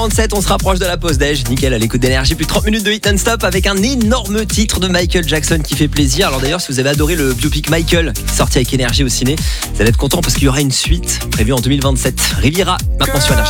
37, on se rapproche de la pause déj. Nickel, à l'écoute d'énergie, plus de 30 minutes de hit non-stop avec un énorme titre de Michael Jackson qui fait plaisir. Alors d'ailleurs, si vous avez adoré le biopic Michael sorti avec énergie au ciné, vous allez être content parce qu'il y aura une suite prévue en 2027. Riviera, maintenant sur énergie.